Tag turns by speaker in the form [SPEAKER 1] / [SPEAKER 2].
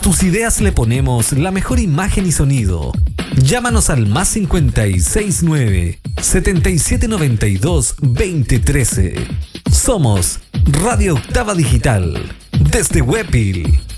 [SPEAKER 1] tus ideas le ponemos la mejor imagen y sonido. Llámanos al +569 7792 2013. Somos Radio Octava Digital, desde Huepil.